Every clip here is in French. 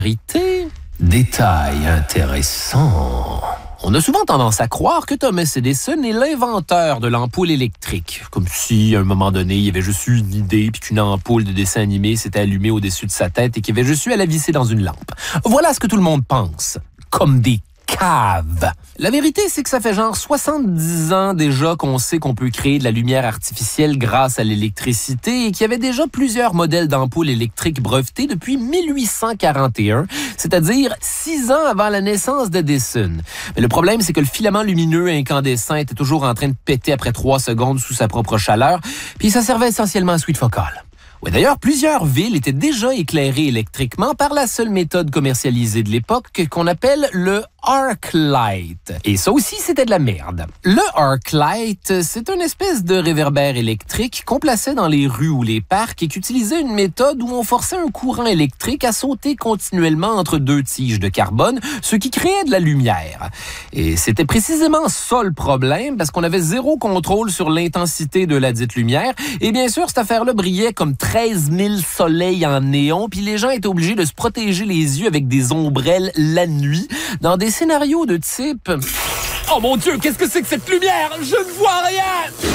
Vérité, détail intéressant. On a souvent tendance à croire que Thomas Edison est l'inventeur de l'ampoule électrique. Comme si, à un moment donné, il y avait juste eu une idée puis qu'une ampoule de dessin animé s'était allumée au-dessus de sa tête et qu'il y avait juste eu à la visser dans une lampe. Voilà ce que tout le monde pense. Comme des caves. La vérité, c'est que ça fait genre 70 ans déjà qu'on sait qu'on peut créer de la lumière artificielle grâce à l'électricité et qu'il y avait déjà plusieurs modèles d'ampoules électriques brevetés depuis 1841, c'est-à-dire 6 ans avant la naissance d'Edison. Mais le problème, c'est que le filament lumineux incandescent était toujours en train de péter après 3 secondes sous sa propre chaleur, puis ça servait essentiellement à suite focale. Oui, d'ailleurs, plusieurs villes étaient déjà éclairées électriquement par la seule méthode commercialisée de l'époque qu'on appelle le arc light. Et ça aussi, c'était de la merde. Le arc light, c'est une espèce de réverbère électrique qu'on plaçait dans les rues ou les parcs et qui utilisait une méthode où on forçait un courant électrique à sauter continuellement entre 2 tiges de carbone, ce qui créait de la lumière. Et c'était précisément ça le problème, parce qu'on avait zéro contrôle sur l'intensité de la dite lumière. Et bien sûr, cette affaire-là brillait comme 13 000 soleils en néon, puis les gens étaient obligés de se protéger les yeux avec des ombrelles la nuit, dans des scénarios de type « Oh mon Dieu, qu'est-ce que c'est que cette lumière? Je ne vois rien! »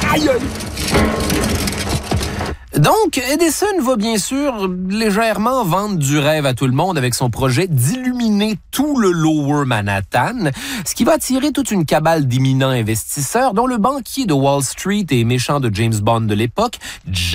Aïe! Donc, Edison va bien sûr légèrement vendre du rêve à tout le monde avec son projet d'illuminer tout le Lower Manhattan, ce qui va attirer toute une cabale d'éminents investisseurs, dont le banquier de Wall Street et méchant de James Bond de l'époque,